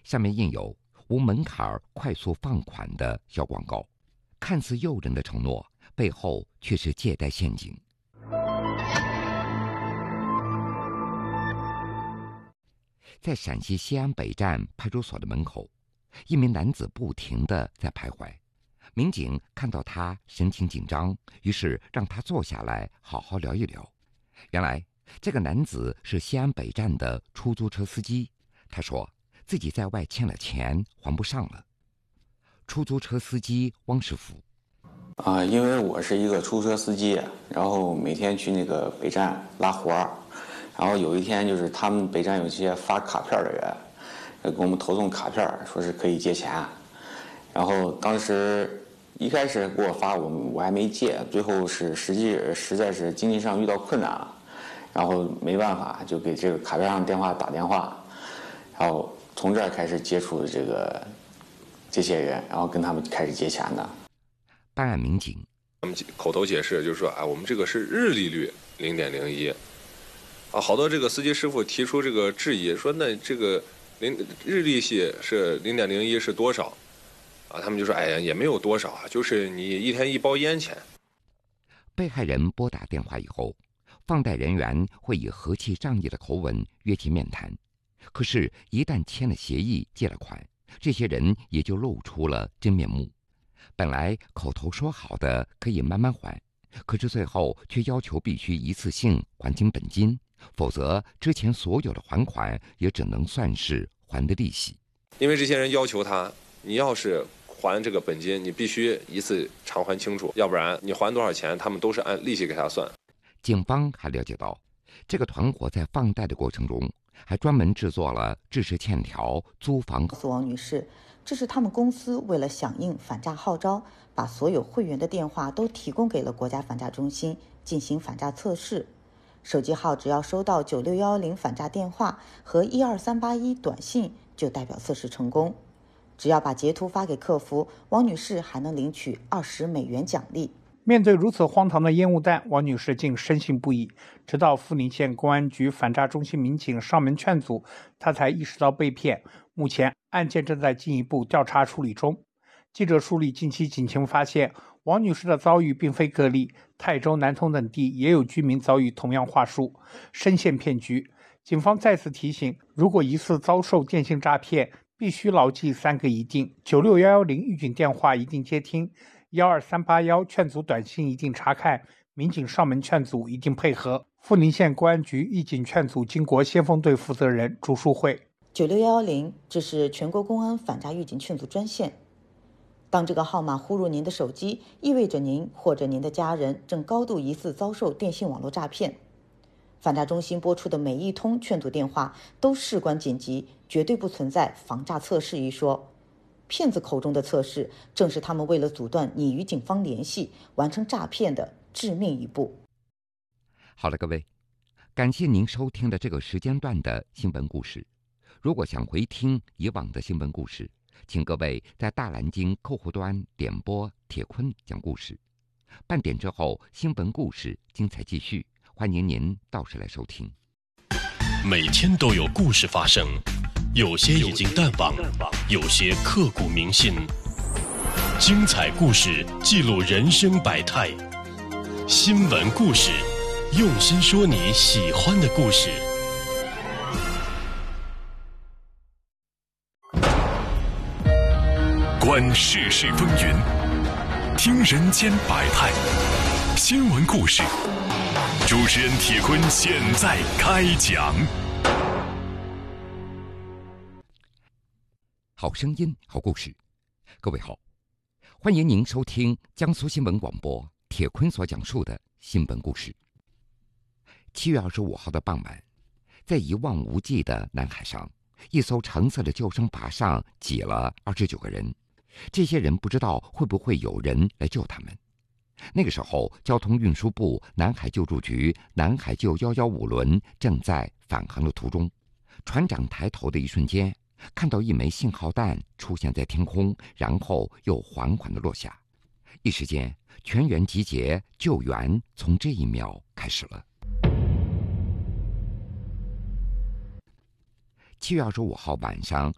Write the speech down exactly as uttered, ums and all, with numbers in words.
上面印有无门槛快速放款的小广告，看似诱人的承诺，背后却是借贷陷阱。在陕西西安北站派出所的门口，一名男子不停地在徘徊。民警看到他神情紧张，于是让他坐下来好好聊一聊。原来这个男子是西安北站的出租车司机，他说自己在外欠了钱还不上了。出租车司机汪师傅啊，因为我是一个出租车司机，然后每天去那个北站拉活儿，然后有一天就是他们北站有些发卡片的人，给我们投送卡片，说是可以借钱，然后当时一开始给我发我我还没借，最后是实际实在是经济上遇到困难了，然后没办法就给这个卡片上电话打电话，然后从这儿开始接触这个这些人，然后跟他们开始借钱的。 办案民警他们口头解释就是说啊，我们这个是日利率零点零一，啊，好多这个司机师傅提出这个质疑，说那这个零日利息是零点零一是多少？啊，他们就说哎呀也没有多少啊，就是你一天一包烟钱。 被害人拨打电话以后，放贷人员会以和气仗义的口吻约其面谈，可是，一旦签了协议借了款，这些人也就露出了真面目。本来口头说好的可以慢慢还，可是最后却要求必须一次性还清本金，否则之前所有的还款也只能算是还的利息。 因为这些人要求他，你要是还这个本金，你必须一次偿还清楚，要不然你还多少钱，他们都是按利息给他算。 警方还了解到，这个团伙在放贷的过程中，还专门制作了制式欠条、租房。 告诉王女士，这是他们公司为了响应反诈号召，把所有会员的电话都提供给了国家反诈中心进行反诈测试。手机号只要收到九六一零反诈电话和一二三八一短信，就代表测试成功。只要把截图发给客服，王女士还能领取二十美元奖励。 面对如此荒唐的烟雾弹，王女士竟深信不疑。直到富宁县公安局反诈中心民警上门劝阻，她才意识到被骗。目前案件正在进一步调查处理中。记者梳理近期警情发现，王女士的遭遇并非个例，泰州、南通等地也有居民遭遇同样话术，深陷骗局。警方再次提醒，如果疑似遭受电信诈骗，必须牢记三个一定：九六一零预警电话一定接听，一二三八一劝阻短信一定查看，民警上门劝阻一定配合。富宁县公安局义警劝阻经国先锋队负责人朱淑慧： 九六一零，这是全国公安反诈预警劝阻专线。当这个号码呼入您的手机，意味着您或者您的家人正高度疑似遭受电信网络诈骗。反诈中心拨出的每一通劝阻电话都事关紧急，绝对不存在防诈测试一说。骗子口中的测试，正是他们为了阻断你与警方联系、完成诈骗的致命一步。 好了，各位，感谢您收听的这个时间段的新闻故事。如果想回听以往的新闻故事，请各位在大蓝鲸客户端点播铁坤讲故事。半点之后，新闻故事精彩继续，欢迎您到时来收听。 每天都有故事发生，有些已经淡忘，有些刻骨铭心。精彩故事记录人生百态，新闻故事，用心说你喜欢的故事。 观世事风云，听人间百态，新闻故事。主持人铁坤现在开讲。 好声音，好故事。各位好，欢迎您收听江苏新闻广播铁坤所讲述的新闻故事。七月二十五号的傍晚，在一望无际的南海上，一艘橙色的救生筏上挤了二十九个人。这些人不知道会不会有人来救他们。那个时候，交通运输部南海救助局南海救一一五轮正在返航的途中。船长抬头的一瞬间，看到一枚信号弹出现在天空，然后又缓缓地落下。一时间，全员集结，救援从这一秒开始了。七月二十五号晚上